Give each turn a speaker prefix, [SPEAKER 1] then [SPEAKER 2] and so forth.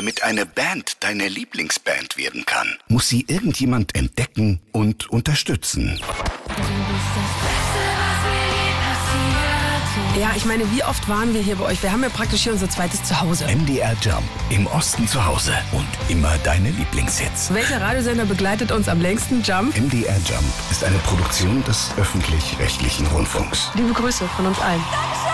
[SPEAKER 1] Damit eine Band deine Lieblingsband werden kann, muss sie irgendjemand entdecken und unterstützen.
[SPEAKER 2] Ja, ich meine, wie oft waren wir hier bei euch? Wir haben ja praktisch hier unser zweites Zuhause.
[SPEAKER 1] MDR Jump, im Osten zu Hause und immer deine Lieblingshits.
[SPEAKER 2] Welcher Radiosender begleitet uns am längsten? Jump?
[SPEAKER 1] MDR Jump ist eine Produktion des öffentlich-rechtlichen Rundfunks.
[SPEAKER 2] Liebe Grüße von uns allen.